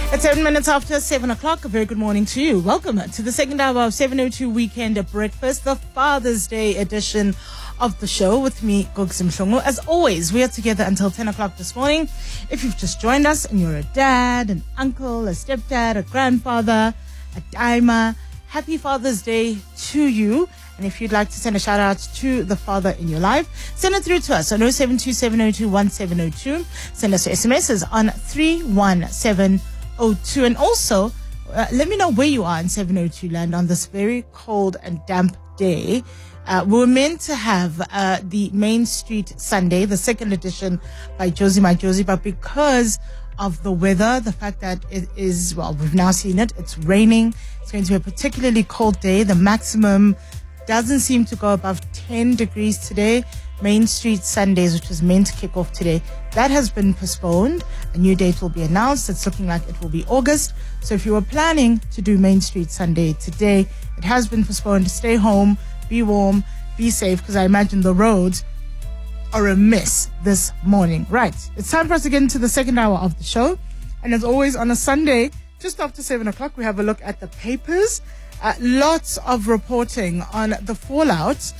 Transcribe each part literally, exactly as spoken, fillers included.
It's seven minutes after seven o'clock. A very good morning to you. Welcome to the second hour of seven oh two Weekend Breakfast, the Father's Day edition of the show with me, Gugs Mhlungu. As always, we are together until ten o'clock this morning. If you've just joined us and you're a dad, an uncle, a stepdad, a grandfather, a daima, happy Father's Day to you. And if you'd like to send a shout out to the father in your life, send it through to us on oh seven two seven oh two one seven oh two. Send us your S M Ses on three one seven oh two. And also, uh, let me know where you are in seven oh two land on this very cold and damp day. Uh, we were meant to have uh, the Main Street Sunday, the second edition by Josie My Josie, but because of the weather, the fact that it is, well, we've now seen it, it's raining. It's going to be a particularly cold day. The maximum doesn't seem to go above ten degrees today. Main Street Sundays, which was meant to kick off today, that has been postponed. A new date will be announced. It's looking like it will be August. So if you were planning to do Main Street Sunday today, it has been postponed. Stay home, be warm, be safe, because I imagine the roads are a mess this morning. Right, it's time for us to get into the second hour of the show. And as always, on a Sunday, just after seven o'clock, we have a look at the papers. Uh, lots of reporting on the fallout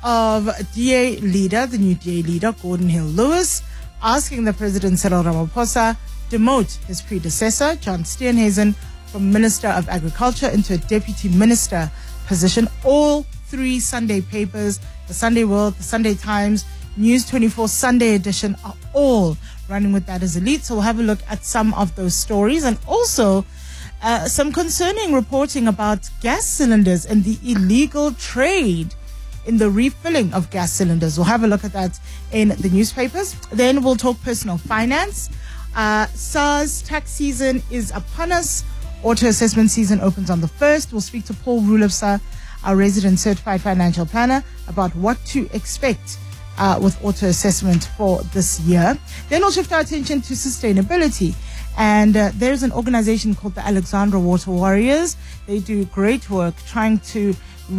of D A leader, the new D A leader, Gordon Hill Lewis, asking the President Cyril Ramaphosa demote his predecessor, John Steenhuisen, from Minister of Agriculture into a Deputy Minister position. All three Sunday papers, the Sunday World, the Sunday Times, News twenty-four Sunday edition, are all running with that as a lead. So we'll have a look at some of those stories, and also uh, some concerning reporting about gas cylinders and the illegal trade in the refilling of gas cylinders. We'll have a look at that in the newspapers. Then we'll talk personal finance. Uh, SARS tax season is upon us. Auto assessment season opens on the first. We'll speak to Paul Rulevsa, our resident certified financial planner, about what to expect uh, with auto assessment for this year. Then we'll shift our attention to sustainability. And uh, there's an organization called the Alexandra Water Warriors. They do great work trying to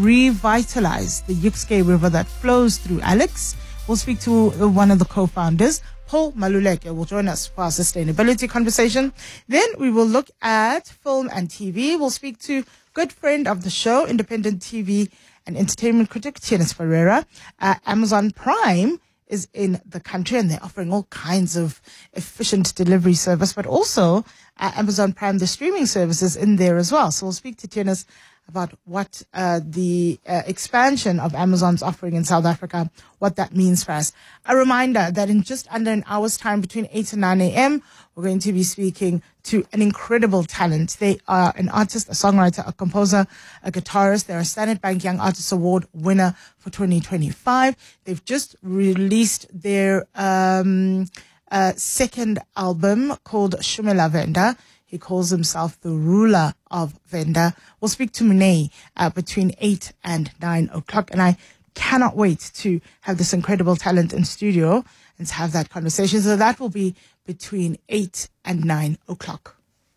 revitalize the Yukske River that flows through Alex. We'll speak to uh, one of the co-founders, Paul Maluleke, will join us for our sustainability conversation. Then we will look at film and T V. We'll speak to good friend of the show, independent T V and entertainment critic, Tienes Ferreira. Uh, Amazon Prime is in the country and they're offering all kinds of efficient delivery service, but also uh, Amazon Prime, the streaming services, in there as well. So we'll speak to Tienes about what uh, the uh, expansion of Amazon's offering in South Africa, what that means for us. A reminder that in just under an hour's time, between eight and nine a.m., we're going to be speaking to an incredible talent. They are an artist, a songwriter, a composer, a guitarist. They're a Standard Bank Young Artist Award winner for twenty twenty-five. They've just released their um, uh, second album called Shumela Venda. He calls himself the ruler of Venda. We'll speak to Monet uh, between eight and nine o'clock. And I cannot wait to have this incredible talent in studio and to have that conversation. So that will be between eight and nine o'clock.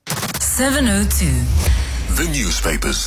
seven oh two. The newspapers.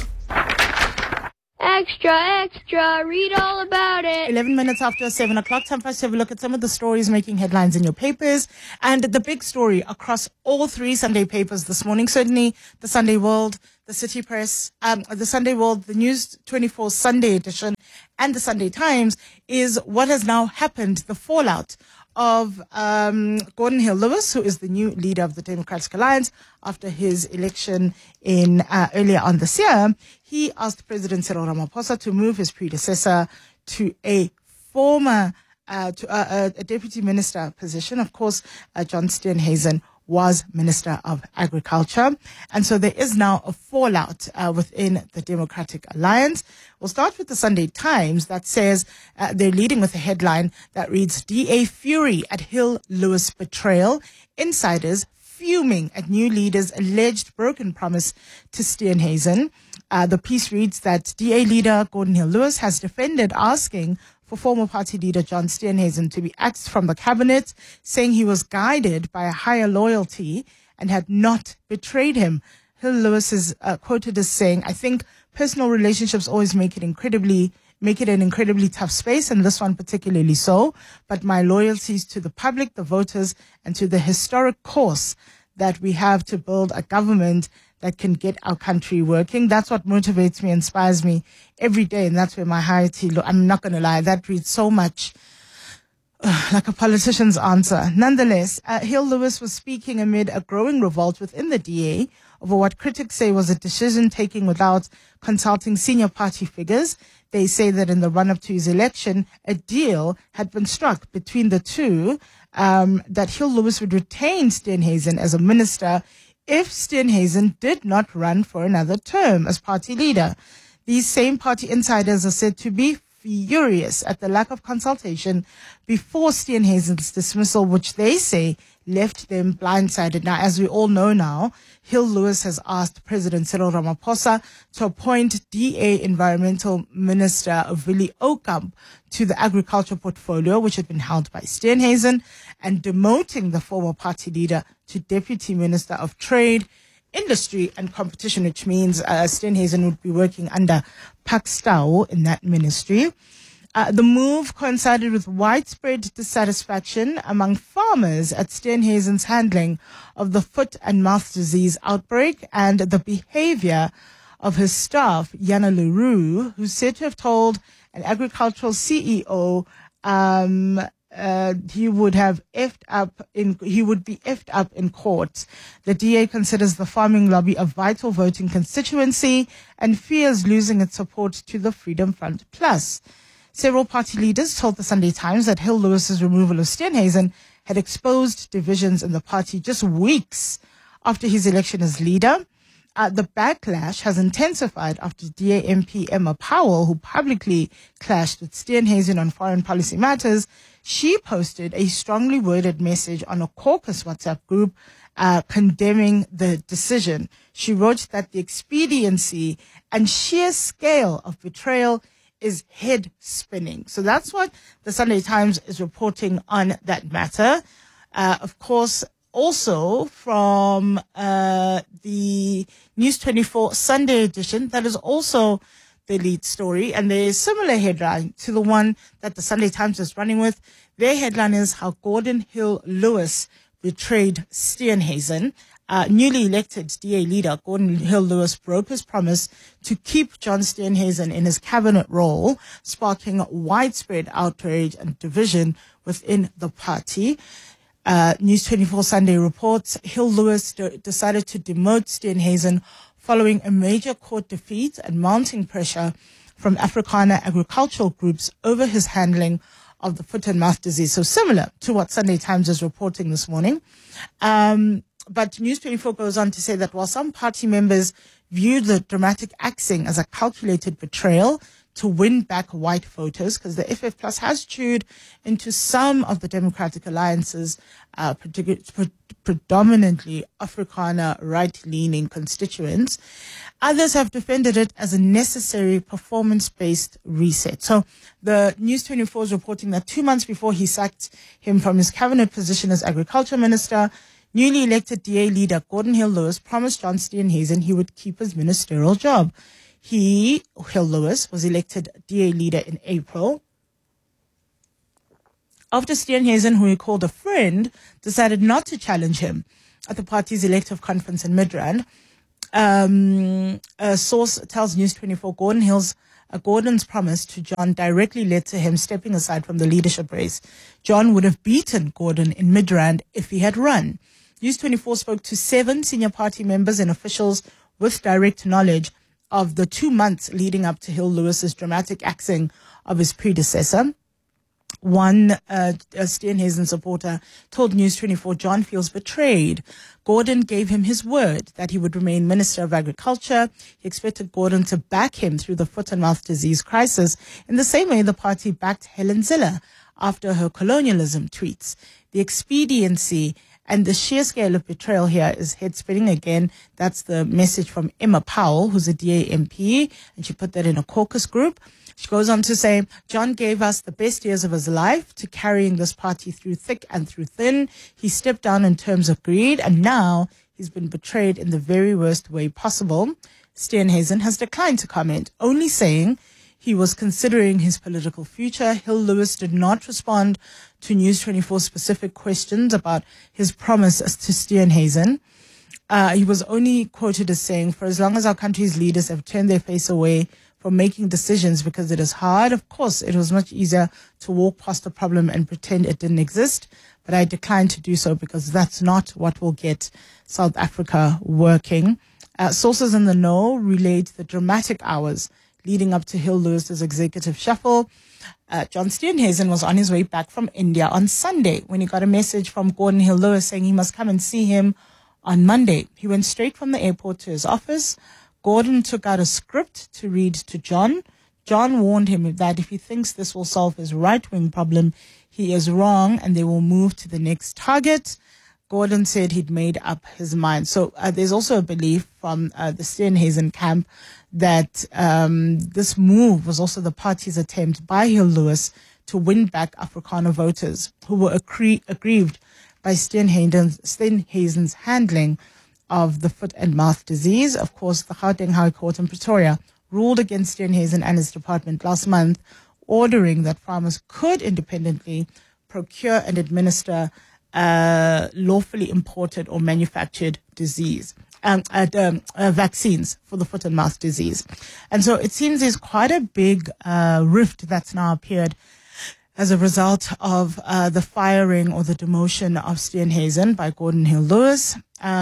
Extra, extra, read all about it. eleven minutes after seven o'clock, time for us to have a look at some of the stories making headlines in your papers. And the big story across all three Sunday papers this morning, certainly the Sunday World, the City Press, um, the Sunday World, the News twenty-four Sunday edition, and the Sunday Times, is what has now happened, the fallout of um, Gordon Hill Lewis, who is the new leader of the Democratic Alliance after his election in uh, earlier on this year. He asked President Cyril Ramaphosa to move his predecessor to a former, uh, to uh, a deputy minister position. Of course, uh, John Steenhuisen was Minister of Agriculture. And so there is now a fallout uh, within the Democratic Alliance. We'll start with the Sunday Times that says uh, they're leading with a headline that reads, D A fury at Hill Lewis betrayal. Insiders fuming at new leader's alleged broken promise to Steenhuisen. Uh, the piece reads that D A leader Gordon Hill Lewis has defended asking for former party leader John Steenhuisen to be axed from the cabinet, saying he was guided by a higher loyalty and had not betrayed him. Hill Lewis is uh, quoted as saying, I think personal relationships always make it incredibly, make it an incredibly tough space, and this one particularly so. But my loyalties to the public, the voters, and to the historic course that we have to build a government that can get our country working. That's what motivates me, inspires me every day. And that's where my Hayati, lo- I'm not going to lie, that reads so much uh, like a politician's answer. Nonetheless, uh, Hill Lewis was speaking amid a growing revolt within the D A over what critics say was a decision taken without consulting senior party figures. They say that in the run-up to his election, a deal had been struck between the two, um, that Hill Lewis would retain Steenhuisen as a minister if Steenhuisen did not run for another term as party leader. These same party insiders are said to be furious at the lack of consultation before Steenhuisen's dismissal, which they say left them blindsided. Now, as we all know now, Hill Lewis has asked President Cyril Ramaphosa to appoint D A Environmental Minister Willie Oukamp to the agriculture portfolio, which had been held by Steenhuisen, and demoting the former party leader to Deputy Minister of Trade, Industry and Competition, which means uh, Steenhuisen would be working under Pakstau in that ministry. Uh, the move coincided with widespread dissatisfaction among farmers at Steenhuisen's handling of the foot and mouth disease outbreak and the behavior of his staff, Yana Leroux, who's said to have told an agricultural C E O um, uh, he would have effed up in he would be effed up in court. The D A considers the farming lobby a vital voting constituency and fears losing its support to the Freedom Front Plus. Several party leaders told the Sunday Times that Hill Lewis's removal of Steenhuisen had exposed divisions in the party just weeks after his election as leader. Uh, the backlash has intensified after D A M P Emma Powell, who publicly clashed with Steenhuisen on foreign policy matters. She posted a strongly worded message on a caucus WhatsApp group uh, condemning the decision. She wrote that the expediency and sheer scale of betrayal is head spinning. So that's what the Sunday Times is reporting on that matter. Uh, of course, also from uh, the News twenty-four Sunday edition, that is also the lead story, and there is a similar headline to the one that the Sunday Times is running with. Their headline is how Gordon Hill Lewis betrayed Steenhuisen. Uh, newly elected D A leader Gordon Hill Lewis broke his promise to keep John Steenhuisen in his cabinet role, sparking widespread outrage and division within the party. Uh, News twenty-four Sunday reports Hill Lewis de- decided to demote Steenhuisen following a major court defeat and mounting pressure from Afrikaner agricultural groups over his handling of the foot and mouth disease. So similar to what Sunday Times is reporting this morning. Um, But News twenty-four goes on to say that while some party members viewed the dramatic axing as a calculated betrayal to win back white voters, because the F F Plus has chewed into some of the Democratic Alliance's uh, pre- predominantly Afrikaner right-leaning constituents, others have defended it as a necessary performance-based reset. So the News twenty-four is reporting that two months before he sacked him from his cabinet position as agriculture minister, newly elected D A leader Gordon Hill Lewis promised John Steenhuisen he would keep his ministerial job. He, Hill Lewis, was elected D A leader in April after Steenhuisen, who he called a friend, decided not to challenge him at the party's elective conference in Midrand. Um, a source tells News twenty-four Gordon Hill's uh, Gordon's promise to John directly led to him stepping aside from the leadership race. John would have beaten Gordon in Midrand if he had run. News twenty-four spoke to seven senior party members and officials with direct knowledge of the two months leading up to Hill Lewis's dramatic axing of his predecessor. One uh, a Steenhuisen supporter told News twenty-four John feels betrayed. Gordon gave him his word that he would remain Minister of Agriculture. He expected Gordon to back him through the foot and mouth disease crisis in the same way the party backed Helen Zille after her colonialism tweets. The expediency and the sheer scale of betrayal here is head spinning again. That's the message from Emma Powell, who's a D A M P, and she put that in a caucus group. She goes on to say, John gave us the best years of his life to carrying this party through thick and through thin. He stepped down in terms of greed, and now he's been betrayed in the very worst way possible. Steenhuisen has declined to comment, only saying he was considering his political future. Hill Lewis did not respond to News twenty-four specific questions about his promise to Steenhuisen. Uh, he was only quoted as saying, for as long as our country's leaders have turned their face away from making decisions because it is hard, of course, it was much easier to walk past the problem and pretend it didn't exist. But I declined to do so because that's not what will get South Africa working. Uh, sources in the know relate the dramatic hours leading up to Hill Lewis's executive shuffle. Uh, John Steenhuisen was on his way back from India on Sunday when he got a message from Gordon Hill Lewis saying he must come and see him on Monday. He went straight from the airport to his office. Gordon took out a script to read to John. John warned him that if he thinks this will solve his right-wing problem, he is wrong and they will move to the next target. Gordon said he'd made up his mind. So uh, there's also a belief from uh, the Steenhuisen camp that um, this move was also the party's attempt by Hill Lewis to win back Afrikaner voters who were aggr- aggrieved by Steenhuisen's, Steenhuisen's handling of the foot and mouth disease. Of course, the Gauteng High Court in Pretoria ruled against Steenhuisen and his department last month, ordering that farmers could independently procure and administer uh, lawfully imported or manufactured disease, um, uh, um, uh, vaccines for the foot and mouth disease. And so it seems there's quite a big uh, rift that's now appeared as a result of uh, the firing or the demotion of Steenhuisen by Gordon Hill Lewis.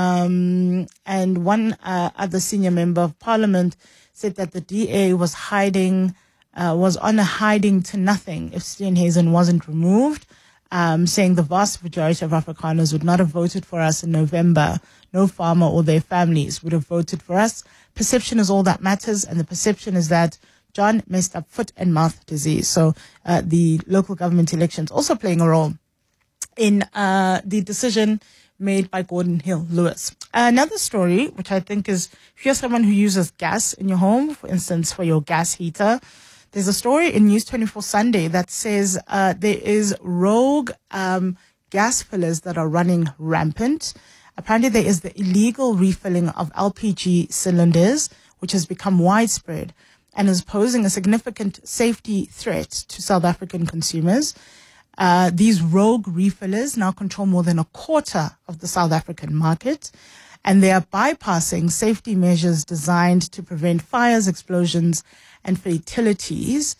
Um, and one uh, other senior member of parliament said that the D A was hiding, uh, was on a hiding to nothing if Steenhuisen wasn't removed, um, saying the vast majority of Afrikaners would not have voted for us in November. No farmer or their families would have voted for us. Perception is all that matters, and the perception is that John messed up foot and mouth disease. So uh, the local government elections also playing a role in uh, the decision made by Gordon Hill Lewis. Another story, which I think is, if you're someone who uses gas in your home, for instance, for your gas heater, there's a story in News twenty-four Sunday that says uh, there is rogue um, gas fillers that are running rampant. Apparently there is the illegal refilling of L P G cylinders, which has become widespread and is posing a significant safety threat to South African consumers. Uh, these rogue refillers now control more than a quarter of the South African market, and they are bypassing safety measures designed to prevent fires, explosions, and fatalities.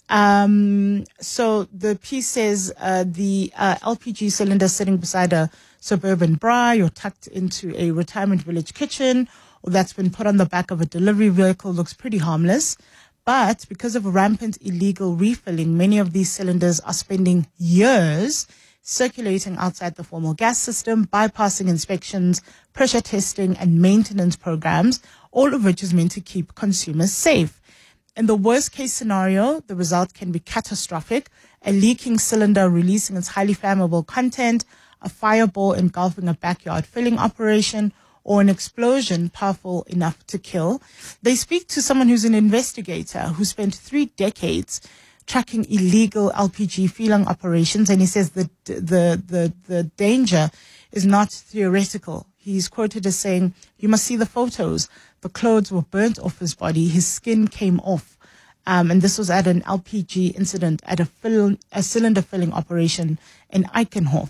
Um, so the piece says uh, the uh, L P G cylinder sitting beside a suburban braai or tucked into a retirement village kitchen, or that's been put on the back of a delivery vehicle looks pretty harmless. But because of rampant illegal refilling, many of these cylinders are spending years circulating outside the formal gas system, bypassing inspections, pressure testing, and maintenance programs, all of which is meant to keep consumers safe. In the worst case scenario, the result can be catastrophic: a leaking cylinder releasing its highly flammable content, a fireball engulfing a backyard filling operation, or an explosion powerful enough to kill. They speak to someone who's an investigator who spent three decades tracking illegal L P G filling operations, and he says that the, the, the danger is not theoretical. He's quoted as saying, "You must see the photos. The clothes were burnt off his body. His skin came off." Um, and this was at an L P G incident at a, fill, a cylinder filling operation in Eichenhof.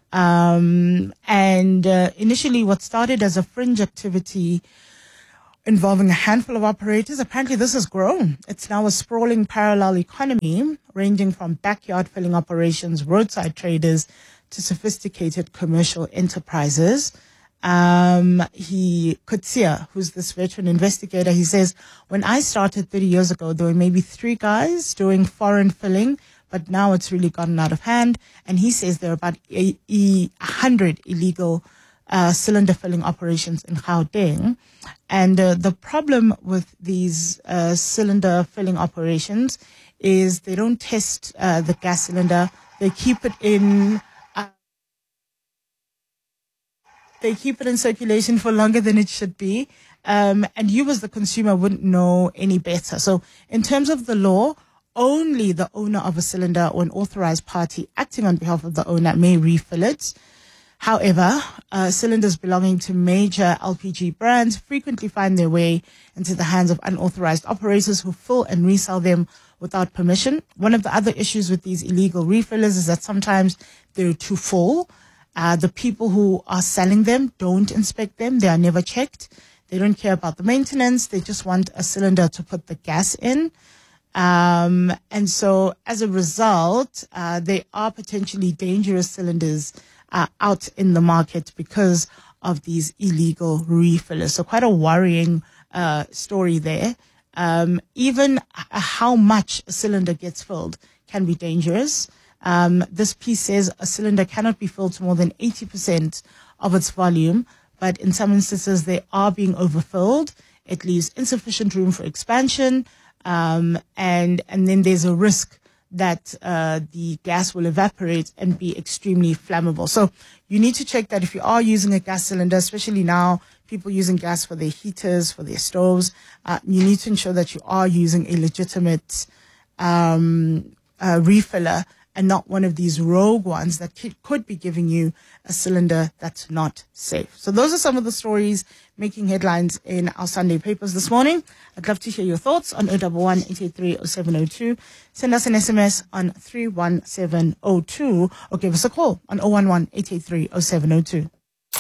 Um, and uh, initially what started as a fringe activity involving a handful of operators, apparently this has grown. It's now a sprawling parallel economy ranging from backyard filling operations, roadside traders, to sophisticated commercial enterprises. Um, he, Kutsia, who's this veteran investigator, he says, "When I started thirty years ago, there were maybe three guys doing foreign filling, but now it's really gotten out of hand." And he says there are about a, a hundred illegal uh, cylinder filling operations in Gauteng. And uh, the problem with these uh, cylinder filling operations is they don't test uh, the gas cylinder. They keep it in uh, they keep it in circulation for longer than it should be. Um, and you as the consumer wouldn't know any better. So in terms of the law, only the owner of a cylinder or an authorized party acting on behalf of the owner may refill it. However, uh, cylinders belonging to major L P G brands frequently find their way into the hands of unauthorized operators who fill and resell them without permission. One of the other issues with these illegal refillers is that sometimes they're too full. Uh, the people who are selling them don't inspect them. They are never checked. They don't care about the maintenance. They just want a cylinder to put the gas in. Um, and so as a result, uh, there are potentially dangerous cylinders uh, out in the market because of these illegal refillers. So quite a worrying uh, story there. Um, even how much a cylinder gets filled can be dangerous. Um, this piece says a cylinder cannot be filled to more than eighty percent of its volume, but in some instances they are being overfilled. It leaves insufficient room for expansion, um, and and then there's a risk that uh, the gas will evaporate and be extremely flammable. So you need to check that if you are using a gas cylinder, especially now, people using gas for their heaters, for their stoves, uh, you need to ensure that you are using a legitimate um, uh, refiller and not one of these rogue ones that could be giving you a cylinder that's not safe. So those are some of the stories making headlines in our Sunday papers this morning. I'd love to hear your thoughts on zero one one, eight eight three, zero seven zero two. Send us an S M S on three one seven zero two or give us a call on zero one one, eight eight three, zero seven zero two.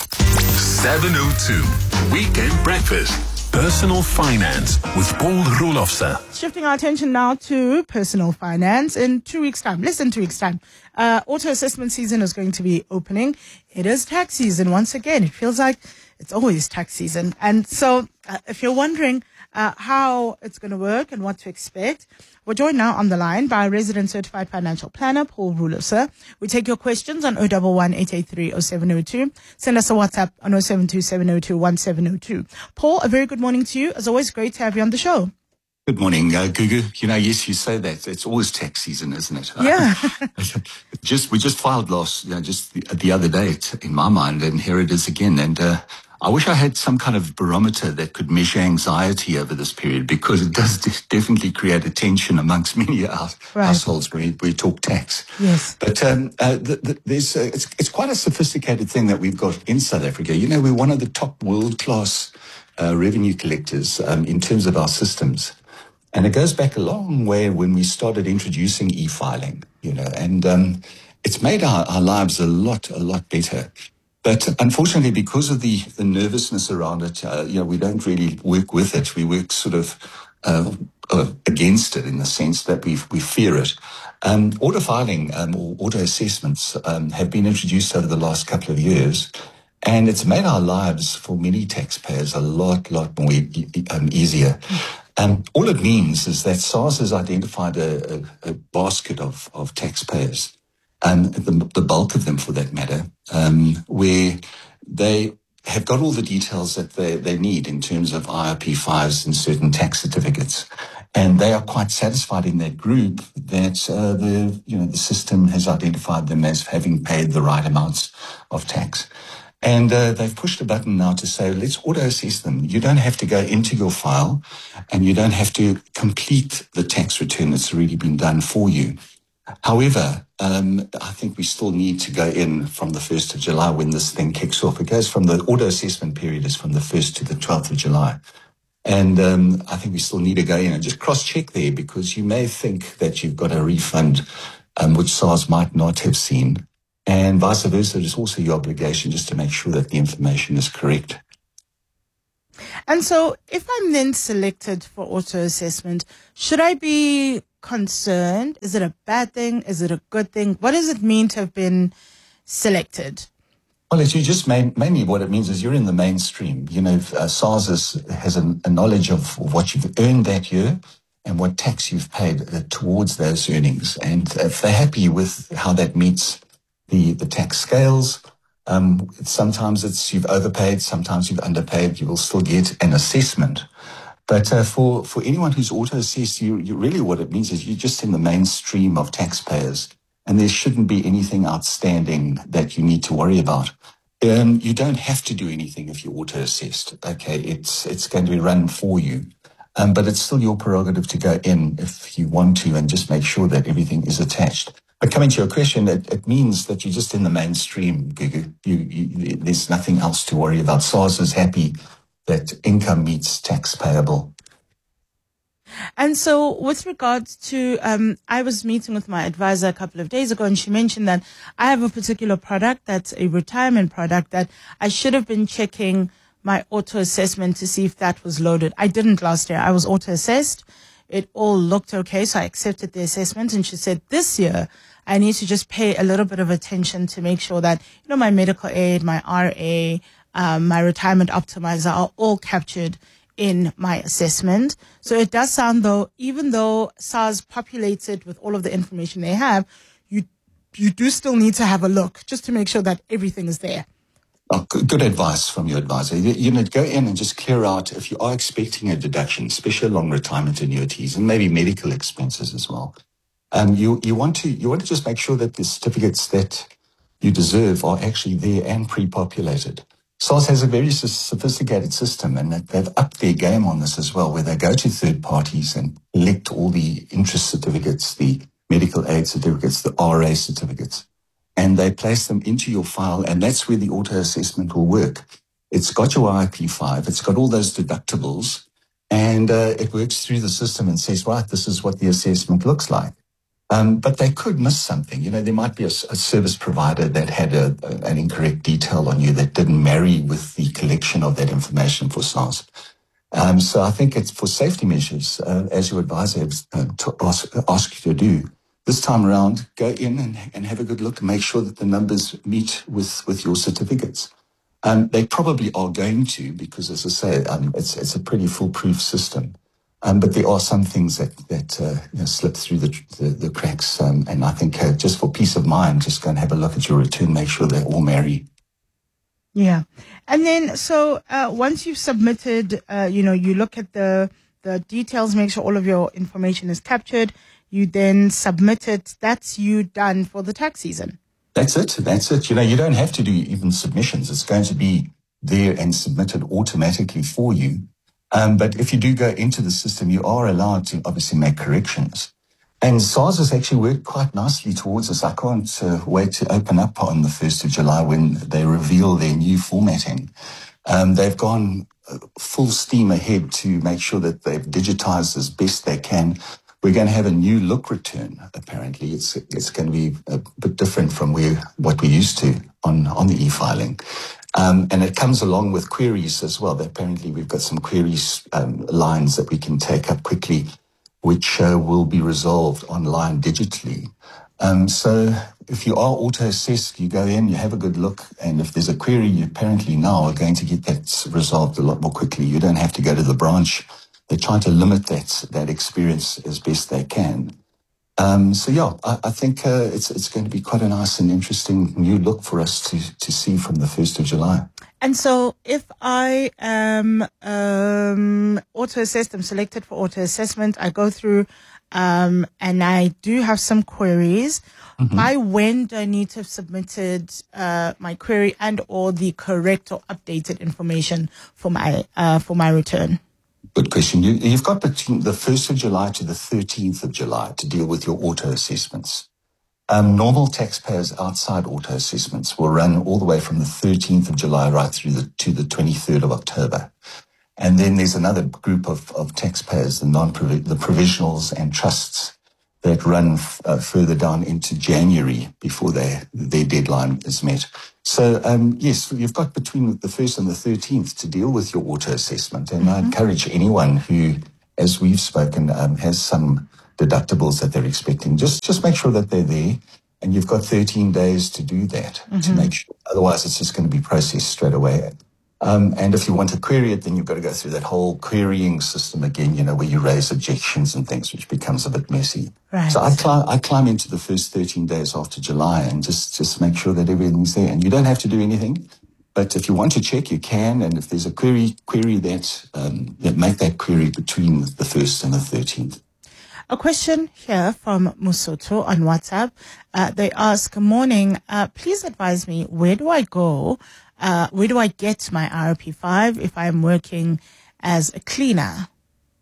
seven oh two Weekend Breakfast. Personal Finance with Paul Roelofse. Shifting our attention now to personal finance. In two weeks' time, less than two weeks' time, uh, auto assessment season is going to be opening. It is tax season once again. It feels like it's always tax season. And so uh, if you're wondering uh, how it's going to work and what to expect, we're joined now on the line by resident certified financial planner, Paul Roelofse. We take your questions on zero one one, eight eight three, zero seven zero two. Send us a WhatsApp on zero seven two, seven zero two, one seven zero two. Paul, a very good morning to you. As always, great to have you on the show. Good morning, uh, Gugu. You know, yes, you say that. It's always tax season, isn't it? Yeah. just We just filed last, you know, just the, the other day, t- in my mind, and here it is again. And uh, I wish I had some kind of barometer that could measure anxiety over this period, because it does de- definitely create a tension amongst many house- right. households when we, we talk tax. Yes. But um, uh, the, the, there's uh, it's, it's quite a sophisticated thing that we've got in South Africa. You know, we're one of the top world-class uh, revenue collectors um, in terms of our systems. And it goes back a long way when we started introducing e-filing, you know, and um, it's made our, our lives a lot, a lot better. But unfortunately, because of the, the nervousness around it, uh, you know, we don't really work with it. We work sort of uh, uh, against it in the sense that we we fear it. Um, auto filing um, or auto assessments um, have been introduced over the last couple of years. And it's made our lives for many taxpayers a lot, lot more e- um, easier. Um, all it means is that SARS has identified a, a, a basket of, of taxpayers, um, the, the bulk of them for that matter, um, where they have got all the details that they, they need in terms of I R P fives and certain tax certificates. And they are quite satisfied in that group that uh, the you know the system has identified them as having paid the right amounts of tax. And uh, they've pushed a button now to say, let's auto-assess them. You don't have to go into your file and you don't have to complete the tax return that's already been done for you. However, um, I think we still need to go in from the first of July when this thing kicks off. It goes from the auto-assessment period is from the first to the twelfth of July. And um, I think we still need to go in and just cross-check there, because you may think that you've got a refund um, which SARS might not have seen. And vice versa, it is also your obligation just to make sure that the information is correct. And so if I'm then selected for auto assessment, should I be concerned? Is it a bad thing? Is it a good thing? What does it mean to have been selected? Well, as you just made, mainly what it means is you're in the mainstream. You know, uh, SARS is, has a, a knowledge of what you've earned that year and what tax you've paid uh, towards those earnings. And if they're happy with how that meets the, the tax scales, um, sometimes it's you've overpaid, sometimes you've underpaid, you will still get an assessment. But uh, for, for anyone who's auto-assessed, you, you really what it means is you're just in the mainstream of taxpayers, and there shouldn't be anything outstanding that you need to worry about. Um, you don't have to do anything if you're auto-assessed. Okay, it's it's going to be run for you. Um, but it's still your prerogative to go in if you want to and just make sure that everything is attached. But coming to your question, it, it means that you're just in the mainstream, Gugu. You, you, there's nothing else to worry about. SARS is happy that income meets tax payable. And so with regards to, um, I was meeting with my advisor a couple of days ago, and she mentioned that I have a particular product that's a retirement product that I should have been checking my auto assessment to see if that was loaded. I didn't last year. I was auto assessed. It all looked okay. So I accepted the assessment, and she said this year I need to just pay a little bit of attention to make sure that, you know, my medical aid, my R A, um, my retirement optimizer are all captured in my assessment. So it does sound though, even though SARS populated with all of the information they have, you you do still need to have a look just to make sure that everything is there. Oh, good, good advice from your advisor. You, you know, go in and just clear out if you are expecting a deduction, especially along retirement annuities and maybe medical expenses as well. Um, you you want to you want to just make sure that the certificates that you deserve are actually there and pre-populated. SARS has a very sophisticated system, and they've upped their game on this as well, where they go to third parties and collect all the interest certificates, the medical aid certificates, the R A certificates, and they place them into your file, and that's where the auto assessment will work. It's got your I P five, it's got all those deductibles, and uh, it works through the system and says, right, this is what the assessment looks like. Um, but they could miss something. You know, there might be a, a service provider that had a, a, an incorrect detail on you that didn't marry with the collection of that information for SARS. Um, so I think it's for safety measures, uh, as your advisor has uh, to ask, ask you to do. This time around, go in and, and have a good look and make sure that the numbers meet with, with your certificates. Um, they probably are going to, because as I say, um, it's, it's a pretty foolproof system. Um, but there are some things that, that uh, you know, slip through the, the, the cracks. Um, and I think uh, just for peace of mind, just go and have a look at your return, make sure they all marry. Yeah. And then, so uh, once you've submitted, uh, you know, you look at the, the details, make sure all of your information is captured. You then submit it. That's you done for the tax season. That's it. That's it. You know, you don't have to do even submissions. It's going to be there and submitted automatically for you. Um, but if you do go into the system, you are allowed to obviously make corrections. And SARS has actually worked quite nicely towards us. I can't uh, wait to open up on the first of July when they reveal their new formatting. Um, they've gone full steam ahead to make sure that they've digitized as best they can. We're going to have a new look return, apparently. It's it's going to be a bit different from where what we're used to on, on the e-filing. Um, and it comes along with queries as well. Apparently, we've got some queries um, lines that we can take up quickly, which uh, will be resolved online digitally. Um, so if you are auto-assessed, you go in, you have a good look, and if there's a query, you apparently now are going to get that resolved a lot more quickly. You don't have to go to the branch. They're trying to limit that that experience as best they can. Um, so yeah, I, I think uh, it's it's going to be quite a nice and interesting new look for us to to see from the first of July. And so if I am um, auto-assessed, I'm selected for auto-assessment, I go through um, and I do have some queries. Mm-hmm. By when do I need to have submitted uh, my query and or the correct or updated information for my uh, for my return? Good question. You, you've got between the first of July to the thirteenth of July to deal with your auto assessments. Um, normal taxpayers outside auto assessments will run all the way from the thirteenth of July right through the, to the twenty-third of October. And then there's another group of, of taxpayers, the non the provisionals and trusts, that run f- uh, further down into January before they, their deadline is met. So, um, yes, you've got between the first and the thirteenth to deal with your auto assessment. And mm-hmm. I encourage anyone who, as we've spoken, um, has some deductibles that they're expecting, just, just make sure that they're there. And you've got thirteen days to do that, mm-hmm. to make sure. Otherwise, it's just going to be processed straight away. Um, and if you want to query it, then you've got to go through that whole querying system again, you know, where you raise objections and things, which becomes a bit messy. Right. So I climb, I climb into the first thirteen days after July and just, just make sure that everything's there. And you don't have to do anything, but if you want to check, you can. And if there's a query, query that, um, that make that query between the first and the thirteenth. A question here from Musoto on WhatsApp. Uh, they ask, morning, uh, please advise me, where do I go? Uh, where do I get my R P five if I'm working as a cleaner?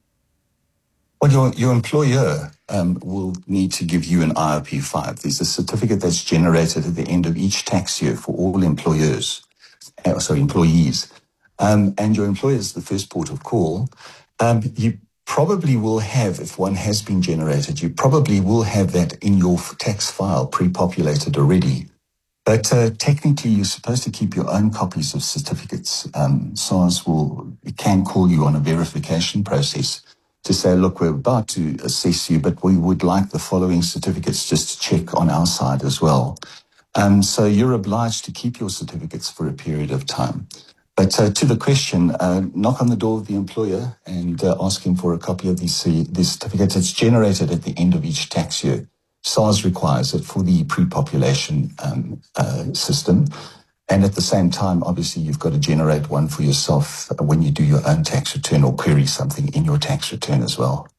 Well, your, your employer um, will need to give you an I R P five. There's a certificate that's generated at the end of each tax year for all employers, uh, sorry, employees. Um, and your employer is the first port of call. Um, you probably will have, if one has been generated, you probably will have that in your tax file pre-populated already. But uh, technically, you're supposed to keep your own copies of certificates. Um, SARS will can call you on a verification process to say, look, we're about to assess you, but we would like the following certificates just to check on our side as well. Um, so you're obliged to keep your certificates for a period of time. But uh, to the question, uh, knock on the door of the employer and uh, ask him for a copy of these, uh, these certificates. It's generated at the end of each tax year. SARS requires it for the pre-population um, uh, system. And at the same time, obviously, you've got to generate one for yourself when you do your own tax return or query something in your tax return as well.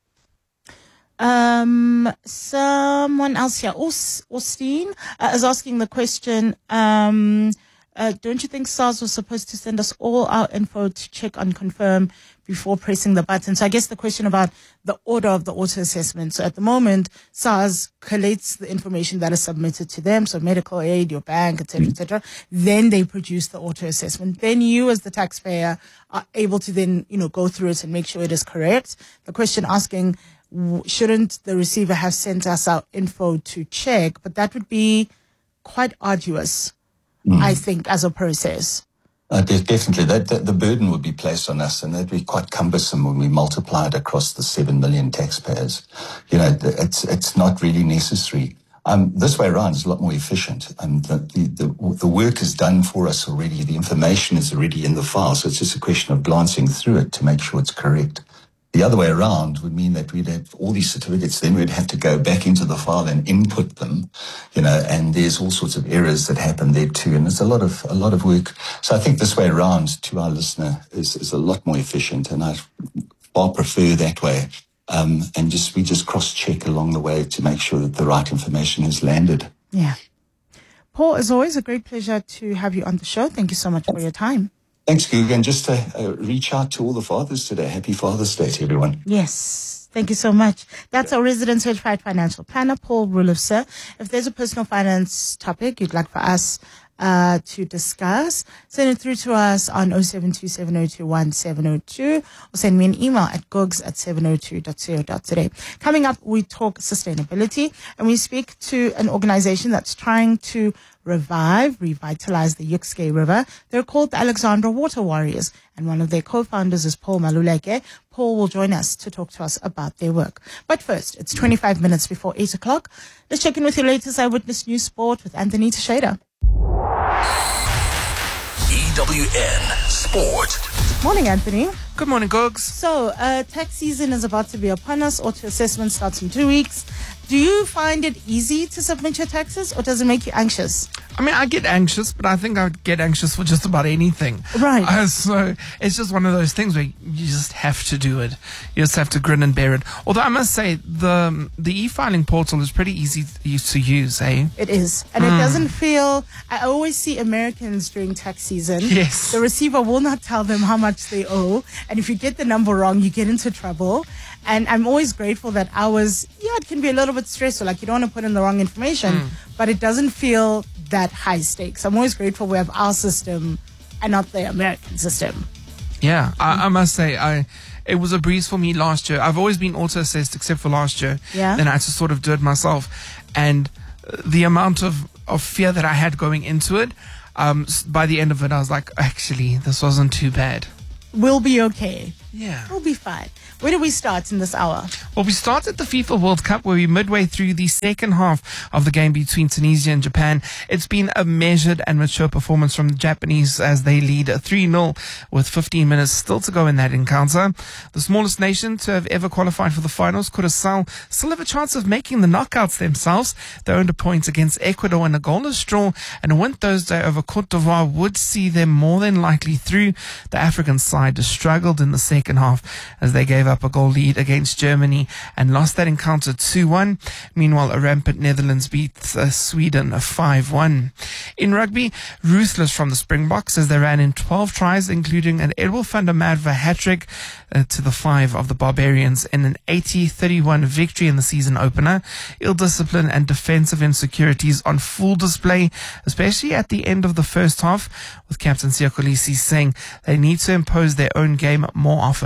Um, someone else here, Aus- Austin, uh, is asking the question, um, uh, don't you think SARS was supposed to send us all our info to check and confirm before pressing the button? So I guess the question about the order of the auto assessment. So at the moment, SARS collates the information that is submitted to them. So medical aid, your bank, et cetera, et cetera. Then they produce the auto assessment. Then you as the taxpayer are able to then, you know, go through it and make sure it is correct. The question asking, shouldn't the receiver have sent us our info to check? But that would be quite arduous, mm. I think, as a process. Uh, de- definitely. That, that, the burden would be placed on us, and that'd be quite cumbersome when we multiply it across the seven million taxpayers. You know, it's it's not really necessary. Um, this way around is a lot more efficient. And the, the, the, the work is done for us already. The information is already in the file, so it's just a question of glancing through it to make sure it's correct. The other way around would mean that we'd have all these certificates, then we'd have to go back into the file and input them, you know, and there's all sorts of errors that happen there too. And it's a lot of, a lot of work. So I think this way around to our listener is, is a lot more efficient, and I far prefer that way. Um, and just, we just cross-check along the way to make sure that the right information has landed. Yeah. Paul, as always, a great pleasure to have you on the show. Thank you so much for your time. Thanks, Google. And just to uh, reach out to all the fathers today. Happy Father's Day to everyone. Yes. Thank you so much. That's our resident certified financial planner, Paul Roelofse. If there's a personal finance topic you'd like for us uh, to discuss, send it through to us on oh seven two, seven oh two, one seven oh two or send me an email at gogs at seven oh two dot co dot za. Coming up, we talk sustainability, and we speak to an organization that's trying to revive, revitalize the Yukske River. They're called the Alexandra Water Warriors, and one of their co-founders is Paul Maluleke. Paul will join us to talk to us about their work. But first, it's twenty-five minutes before eight o'clock. Let's check in with your latest Eyewitness News Sport with Anthony Teixeira. E W N Sport. Morning, Anthony. Good morning, Gogs. So, uh, tax season is about to be upon us. Auto assessment starts in two weeks. Do you find it easy to submit your taxes, or does it make you anxious? I mean, I get anxious, but I think I would get anxious for just about anything. Right. Uh, so it's just one of those things where you just have to do it. You just have to grin and bear it. Although I must say, the the e-filing portal is pretty easy to use, eh? It is. And mm. it doesn't feel... I always see Americans during tax season. Yes. The receiver will not tell them how much they owe. And if you get the number wrong, you get into trouble. And I'm always grateful that ours, yeah, it can be a little bit stressful. Like, you don't want to put in the wrong information, mm. but it doesn't feel that high stakes. I'm always grateful we have our system and not the American system. Yeah, I, I must say, I it was a breeze for me last year. I've always been auto-assessed except for last year. Yeah. Then I had to sort of do it myself. And the amount of, of fear that I had going into it, um, by the end of it, I was like, actually, this wasn't too bad. We'll be okay. Yeah. We'll be fine. Where do we start in this hour? Well, we start at the FIFA World Cup, where we're midway through the second half of the game between Tunisia and Japan. It's been a measured and mature performance from the Japanese as they lead three nil with fifteen minutes still to go in that encounter. The smallest nation to have ever qualified for the finals, Curaçao, still have a chance of making the knockouts themselves. They earned a point against Ecuador in a goalless draw, and a win Thursday over Cote d'Ivoire would see them more than likely through. The African side struggled in the second half as they gave up a goal lead against Germany and lost that encounter two one. Meanwhile, a rampant Netherlands beat uh, Sweden five one. In rugby, ruthless from the Springboks as they ran in twelve tries, including an Edwin van der Merwe hat-trick uh, to the five of the Barbarians in an eighty thirty-one victory in the season opener. Ill discipline and defensive insecurities on full display, especially at the end of the first half, with Captain Siya Kolisi saying they need to impose their own game more often.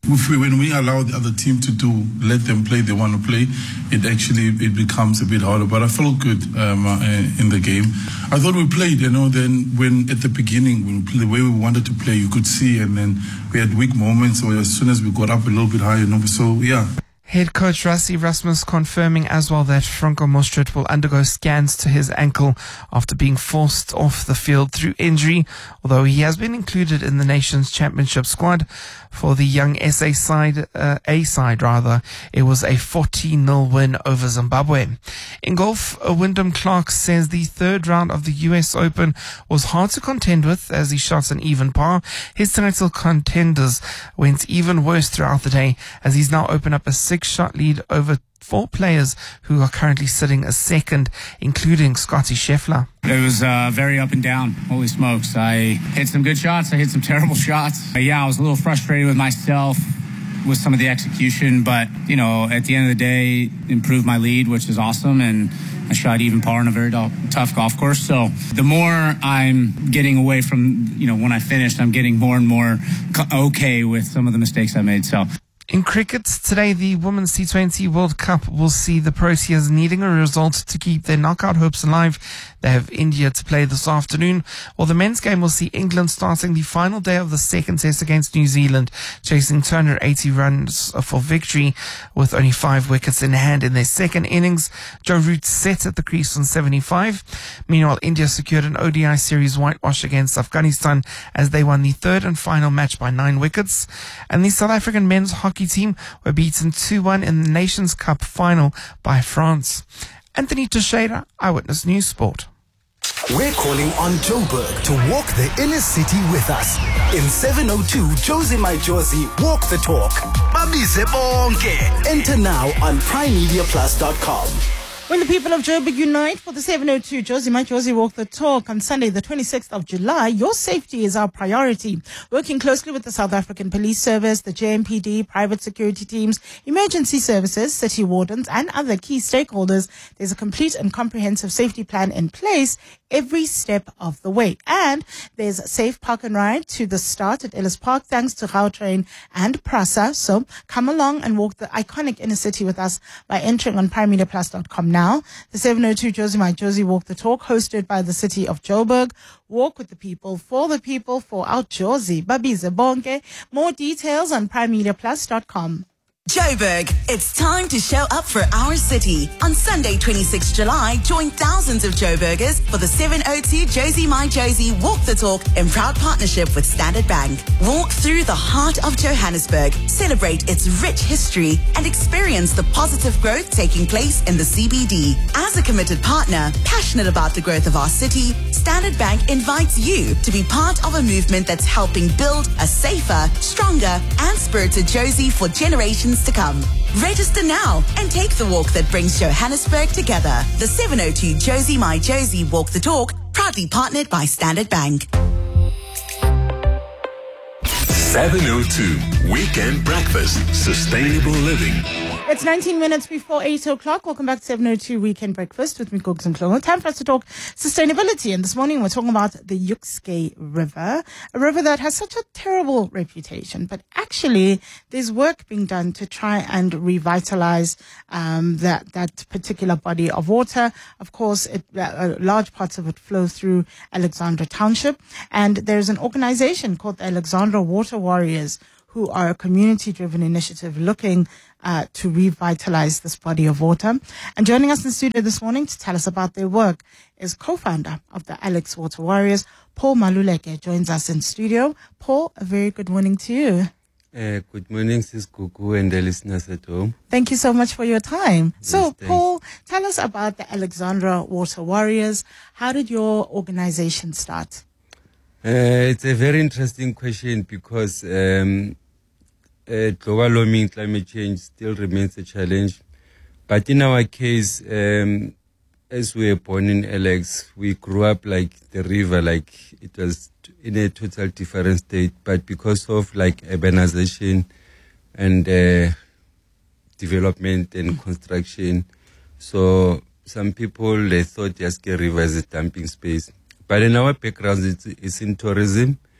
If we, when we allow the other team to do, let them play, they want to play, it actually it becomes a bit harder. But I felt good um, uh, in the game. I thought we played, you know, then when at the beginning, when we played, the way we wanted to play, you could see, and then we had weak moments, or as soon as we got up a little bit higher, you know, so yeah. Head coach Rassie Rasmus confirming as well that Franco Mostert will undergo scans to his ankle after being forced off the field through injury, although he has been included in the Nations Championship squad. For the young S A side, uh, A side rather, it was a fourteen nil win over Zimbabwe. In golf, Wyndham Clark says the third round of the U S Open was hard to contend with as he shot an even par. His title contenders went even worse throughout the day as he's now opened up a six-shot lead over four players who are currently sitting a second, including Scottie Scheffler. It was uh, very up and down. Holy smokes. I hit some good shots. I hit some terrible shots. Uh, yeah, I was a little frustrated with myself with some of the execution, but, you know, at the end of the day, improved my lead, which is awesome, and I shot even par on a very tough golf course. So the more I'm getting away from, you know, when I finished, I'm getting more and more okay with some of the mistakes I made. So. In cricket, today the Women's T twenty World Cup will see the Proteas needing a result to keep their knockout hopes alive. They have India to play this afternoon, while the men's game will see England starting the final day of the second test against New Zealand, chasing two hundred eighty runs for victory with only five wickets in hand in their second innings. Joe Root set at the crease on seventy-five. Meanwhile, India secured an O D I series whitewash against Afghanistan as they won the third and final match by nine wickets. And the South African men's hockey team were beaten two one in the Nations Cup final by France. Anthony Teixeira, Eyewitness News Sport. We're calling on Joburg to walk the inner city with us. In seven oh two, Josie My Josie, walk the talk. Babize bonke. Enter now on prime media plus dot com. When the people of Joburg unite for the seven oh two Josie My Josie Walk the Talk on Sunday, the twenty-sixth of July, your safety is our priority. Working closely with the South African Police Service, the J M P D, private security teams, emergency services, city wardens, and other key stakeholders, there's a complete and comprehensive safety plan in place every step of the way. And there's a safe park and ride to the start at Ellis Park, thanks to Gautrain and Prasa. So come along and walk the iconic inner city with us by entering on prime media plus dot com now. Now, the seven oh two Josie My Josie Walk the Talk, hosted by the city of Joburg. Walk with the people, for the people, for our Josie. Babize bonke. More details on prime media plus dot com. Joburg, it's time to show up for our city. On Sunday, twenty-sixth of July, join thousands of Joburgers for the seven oh two Josie My Josie Walk the Talk in proud partnership with Standard Bank. Walk through the heart of Johannesburg, celebrate its rich history, and experience the positive growth taking place in the C B D. As a committed partner, passionate about the growth of our city, Standard Bank invites you to be part of a movement that's helping build a safer, stronger, and spirited Josie for generations to come. Register now and take the walk that brings Johannesburg together. The seven oh two Josie My Josie Walk the Talk, proudly partnered by Standard Bank. seven oh two Weekend Breakfast, Sustainable Living. It's nineteen minutes before eight o'clock. Welcome back to seven oh two Weekend Breakfast with me, Gogs and Mhlongo. Time for us to talk sustainability. And this morning we're talking about the Yukskay River, a river that has such a terrible reputation. But actually, there's work being done to try and revitalize um, that, that particular body of water. Of course, it, uh, large parts of it flow through Alexandra Township. And there's an organization called the Alexandra Water Warriors, who are a community-driven initiative looking uh, to revitalize this body of water. And joining us in the studio this morning to tell us about their work is co-founder of the Alex Water Warriors, Paul Maluleke, joins us in studio. Paul, a very good morning to you. Uh, good morning, Sis Kuku and the listeners at home. Thank you so much for your time. Yes, so, thanks. Paul, tell us about the Alexandra Water Warriors. How did your organization start? Uh, it's a very interesting question because um, uh, global warming, climate change still remains a challenge. But in our case, um, as we were born in Alex, we grew up like the river, like it was in a total different state. But because of like urbanization and uh, development and construction, so some people, they thought Yukskay River is a dumping space. But in our background, it's, it's in tourism.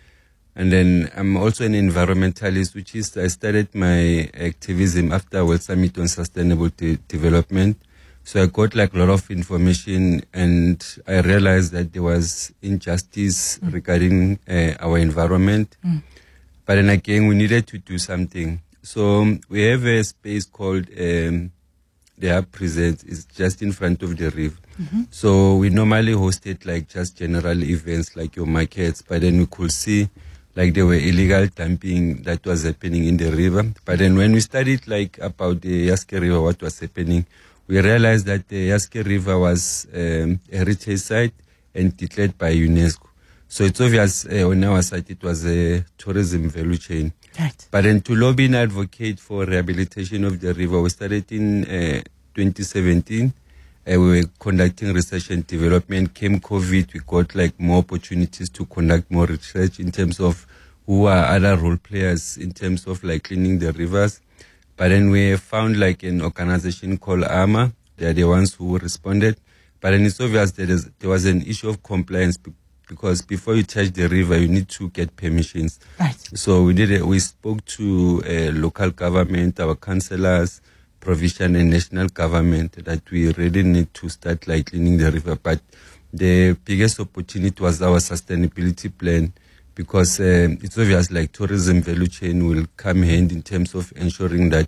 And then I'm also an environmentalist, which is I started my activism after World Summit on Sustainable de- Development. So I got like a lot of information, and I realized that there was injustice mm. regarding uh, our environment. Mm. But then again, we needed to do something. So um, we have a space called um, the Hub Presents. It's just in front of the river. Mm-hmm. So we normally hosted like just general events like your markets, but then we could see like there were illegal dumping that was happening in the river. But then when we studied like about the Yaske River, what was happening, we realized that the Yaske River was um, a heritage site and declared by UNESCO. So it's obvious uh, on our side it was a tourism value chain. Right. But then to lobby and advocate for rehabilitation of the river, we started in uh, twenty seventeen. Uh, we were conducting research and development. Came COVID, we got like more opportunities to conduct more research in terms of who are other role players in terms of like cleaning the rivers. But then we found like an organization called AMA. They are the ones who responded. But then it's obvious that there's, there was an issue of compliance because before you touch the river, you need to get permissions. Right. So we did it. We spoke to uh, local government, our councillors, provincial and national government, that we really need to start like cleaning the river. But the biggest opportunity was our sustainability plan, because um, it's obvious like tourism value chain will come hand in terms of ensuring that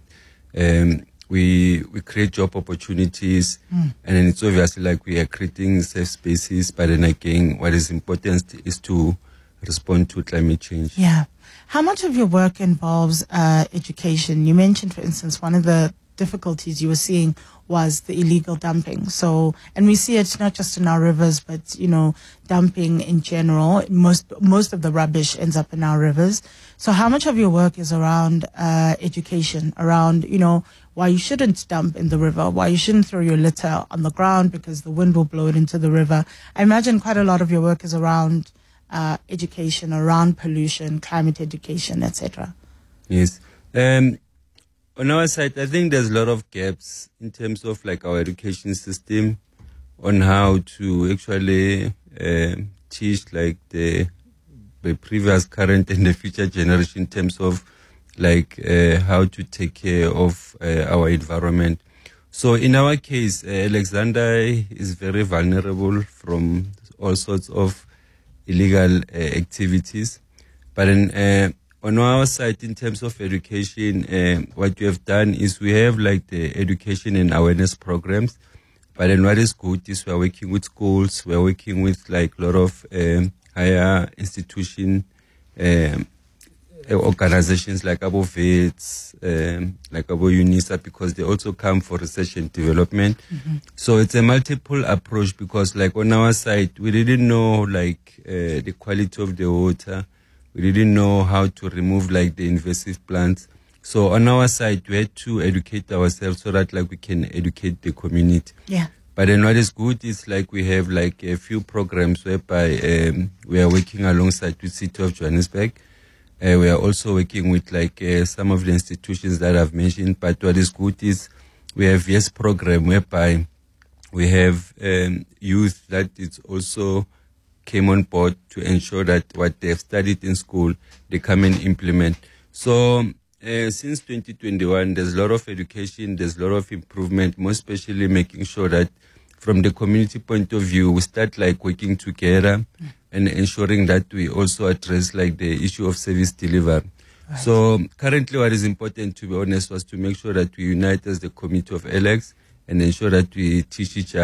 um, we we create job opportunities, mm. and then it's obviously like we are creating safe spaces. But then again, what is important is to respond to climate change. Yeah. How much of your work involves uh, education? You mentioned, for instance, one of the difficulties you were seeing was the illegal dumping. So, and we see it not just in our rivers, but, you know, dumping in general. Most, most of the rubbish ends up in our rivers. So how much of your work is around uh, education, around, you know, why you shouldn't dump in the river, why you shouldn't throw your litter on the ground because the wind will blow it into the river? I imagine quite a lot of your work is around uh, education, around pollution, climate education, et cetera. Yes. Um, On our side, I think there's a lot of gaps in terms of like our education system on how to actually uh, teach like the, the previous, current and the future generation in terms of like uh, how to take care of uh, our environment. So in our case, uh, Alexander is very vulnerable from all sorts of illegal uh, activities. But in uh, on our side, in terms of education, uh, what we have done is we have like the education and awareness programs. But then what is good is we are working with schools, we are working with like a lot of um, higher institution um, organizations like Abo Vets, um, like Abo UNISA, because they also come for research and development. Mm-hmm. So it's a multiple approach, because like on our side, we didn't know like uh, the quality of the water. We didn't know how to remove like the invasive plants. So on our side, we had to educate ourselves so that like we can educate the community. Yeah. But then what is good is like we have like a few programs whereby um, we are working alongside with City of Johannesburg. Uh, we are also working with like uh, some of the institutions that I've mentioned. But what is good is we have YES program whereby we have um, youth that is also came on board to ensure that what they've studied in school, they come and implement. So uh, since twenty twenty-one, there's a lot of education, there's a lot of improvement, most especially making sure that from the community point of view, we start like working together mm. and ensuring that we also address like the issue of service delivery. Right. So currently what is important, to be honest, was to make sure that we unite as the community of Alex and ensure that we teach each other